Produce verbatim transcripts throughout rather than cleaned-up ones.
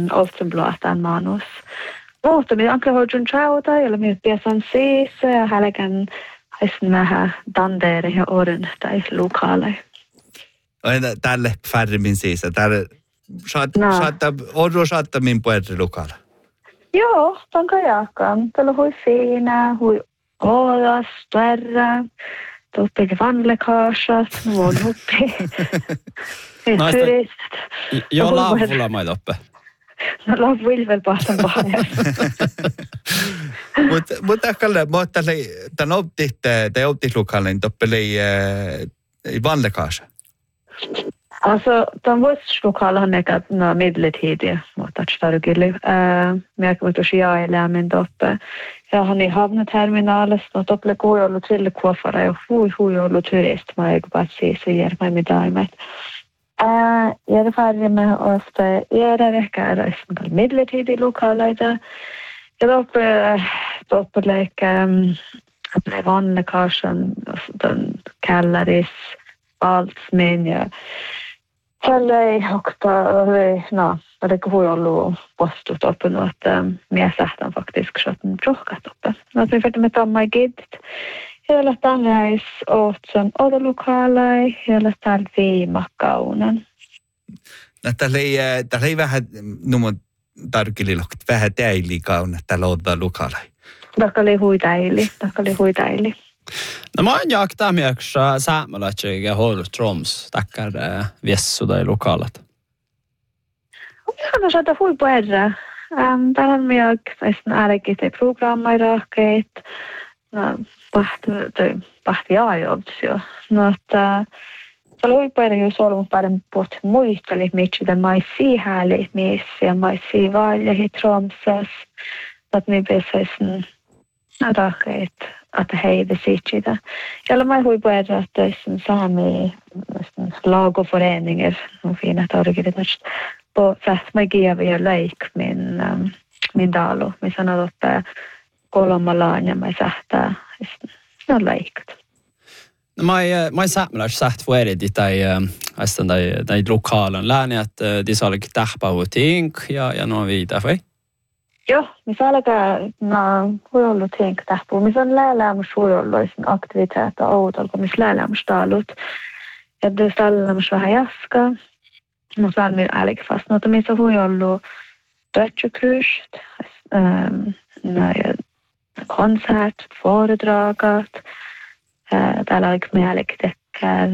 Olsenblåtan manus. Mutta minä anke hoidun trauta, jolla minä piäsän siis ja hälkän haisen vähän dandere ja oren tai lukalle. Tälle färmin siis, tälle saattaa, oru saattaa min puhuta lukalle? Joo, tämän kajakan. Tällä hui siinä, hui olas, tuerra, tuppi vanlekaasat, muun huppi. Joo, laavulla mai toppe. No laavuilla vielä pahtan pahajassa. Mutta Kalle, mutta tämän optit, tai optislukalle, niin toppeli i vanlekaasa? Alltså, de vuoslukaalla on näkään no, midlertidiga, mutta tarkille. Mä voin tosiaan elämän toppe. Ja han i havneterminaalissa, no tople kui ollut sille kuofara ja hui hui ollut turist, mä eikö vaan siis järmä mitaimet. Järfärjemme ofta järä ehkä eräisen midlertidiga lukaalaita. Ja toppe, toppe leikkä, toppe vannekaasan, källaris, valtsmin ja tällei okta no det voi ollut postut oppunut että mies lähtän faktiskt shotten johkat uppe. No så för med tamma gitt. Hela tänäis ootson odolukalai hela tal viimakaunen. No tällei tällei vähän numon tarkililokt vähän täili kauna tällä odolukalai. Takali huitaili, takali huitaili. No mä oon jaktaa myöksä säämäläätsiä hoidu Troms takkar viessuda i lokalet. Ihan on saada huipuerra. Täällä on myös äärikin te programmairakeet. No, pahti ajovs jo. No, että täällä huipuerra jos ollut paljon puhut muisteli, mitä mä siihen missä ja mä siihen Tromsas. Att ni besäisen rakeet. Att heide sittida. Jolla mä huipuerra, että on saami lagoföreningar, no fina torgit, på fast mä giavi leik min, um, min dalu. Mä sanon, että kolmalaan ja mä sähtää, no leikt. No mä mä säämälläs säht vuodet tai ästän tai tai lokalen lääni, että de sa lite tähpauting ja ja no vidare för. Joo, missä alkaa, no, voi olla tänkä tähpuu. Missä on lääläämys voi olla sen aktiviteetta outolla, missä lääläämys taalut. Ja det lääläämys vähän jaska. Mutta on minun älkä fast. No, missä voi olla dödsjukrust, ähm, konsert, foredragat. Äh, täällä on minun älkä tekkär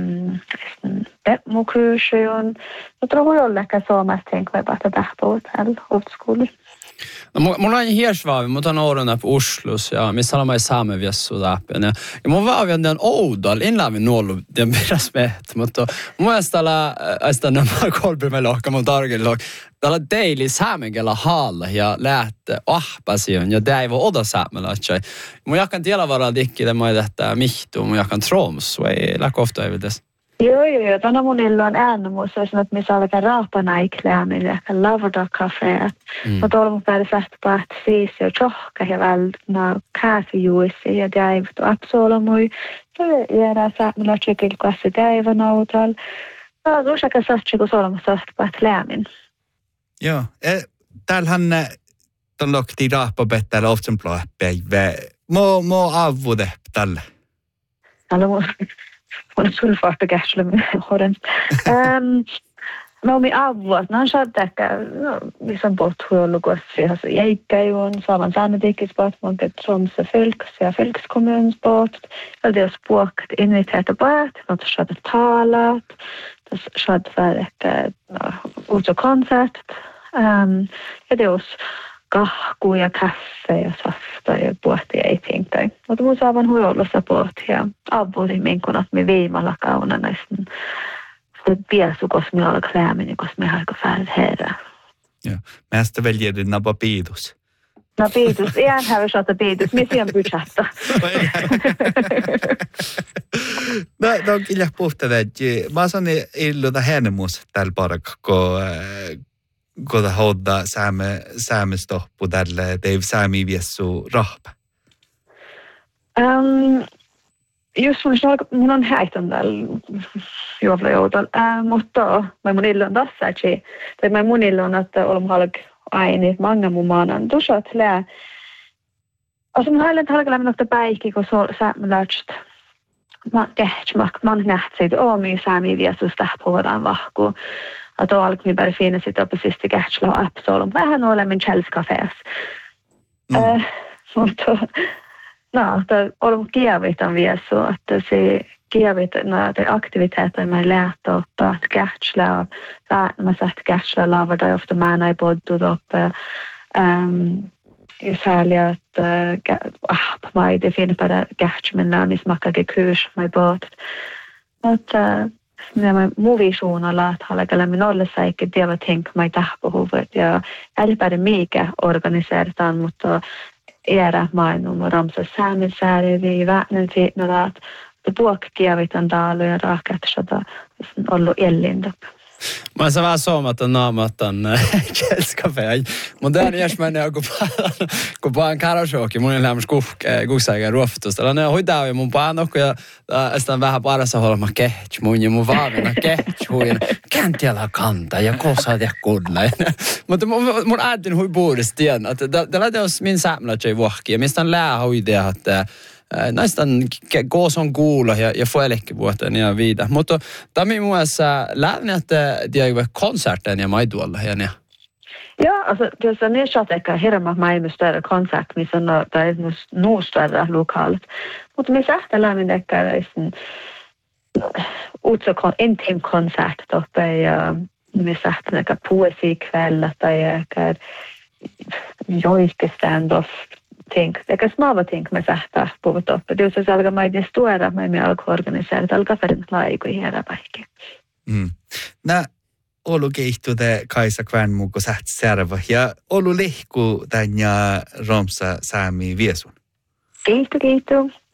pepmukrusjon. Mutta voi olla ehkä suomasta tänkä vaikka tähpuu täällä oldskooli. No, mulla on hirsvaavi, mutta on oudona på Oslos ja missä olemme saamme viessu läpi. Ja mun vaavi on den oudal inlävin nuolu den pitäisi meht, mutta mun mielestä täällä ästä nämä kolpimme lohka mun tarkilla. Täällä daily saamengella haalla ja lähtee ahpasion ja det ei voi oda saamelaitsai. Mun jakan tiellä varaa dikki, mä ei tähtää mihtuu, mun jakan Troms, ei läkö ofta ei vites. Joo, joo, joo. Tänä monilla on äänemus, että missä alkaa raapana ikleämin, ja lavada kafeet. Mutta olemme päälle sähtöpäät siis jo tjohka ja välttämättä kääfijuisi ja däivät absolamui. Ja jäädään säämillä tjekilkoassa däivän autol. Ja tuossa sähtöpäät, kun olemme sähtöpäät lämmin. Joo. Täällähän on lokti raapapettä Olsenblåpäivä. Mo mo avude tälle. Tällä mun on sulfaarta käsillä horen. No mi avvat, no saat ehkä, no missä on borthuollukossa, ja jäikkäjuun, saavan saanetikisport, monket Tromsø fylks ja fylkskommunsport, ja det är språket inviterat bort, något saat talat, det saat väl ehkä uutokonsert, ja det är kahku ja kaffe ja safta ja puhti ei tinkai. Mutta mun saavan huollossa pohti ja avutin minkun, että me viimalla kauna näistä piesu, koska me alkaa lämmin, koska me aika färd herää. Joo. Mä sitä väljer napa piidus. No piidus, ihan hävä saata piidus. Me siihen budjetta. No, no kyllä puhtana. Mä sanon illuta hennemus tällä parakka, kun kun hodda saame saamestoppu tälle Dave Sami viessu rahpa. Um, just mun, mun on häitön täällä juovlajoutalla, äh, mutta mä mun illan tässä, tai mä mun illan, että olemme halk aini, manga mun maanan, tusat lää. Alltså mun hailen halkalla minokta päikki, kun se on säämäläätstä. Mä kehtsmak, mä oon nähty siitä, oo mii säämiä viesusta puhutaan vahku. Että alk mi bara finna sit uppe sista kehtsla och appsolom. Vähän olemme källskafees. Mm. Äh, mutta no, että olemme kievitan viesu, että se kievit, no, te aktiviteeter mä lähtä ottaa kehtsla. Mä saat kehtsla lavada, ofta mä näin poddut uppe. Um, Särskilt att äh, på mig det finns bara gärtsmännen i smakade kurs med båt. Att när man movisioner att hålla gala med nolla säkert det var tänk mig där på huvudet. Jag är bara mega organiserat mot att era mig och ramsa samman särskilt vi vattnet fitna att det bok kiavitan dalu ja rakat så där ollu ellinda. Mä se vähän soomata naamatan kälskafea. Mutta tämän jäsmänne on, kun paan karasoki, mun ei lämmäs kuhsaikä ruofutusta. Tällä ne on huitaa mun paanokko ja sitä vähän parassa holma kehtsi mun ja mun vaavina kehtsi huina. Käntiällä kantaa ja kosaat ja kudla. Mutta mun ääntin hui puudesta tien, että tällä teos min sämlät ei vuohki ja mistä on lää huidea, että näistan koos on kuulla ja, ja fuelekki vuoteen ja viitä. Mutta tämä on muassa lähdin, että tiedätkö konserten ja maidualla ja ne. Ja, alltså det är så att jag hemma mig med större konsert, missä on där nog större lokalt. Mutta me sähtä lämmin ehkä en utso intim konsert uppe ja me sähtä ehkä poesikväll tai ehkä joikin stand-off. Think, eikä smava think me sähtää puhut uppe. Det är så alga mig det stora med mig alga organiserat alga för en laiku hierä vaikka. Mm. Nä olu keihtude Kaisa Kvänmuko säht serva ja olu lehku tän ja romsa saami viesun. Keihtu keihtu.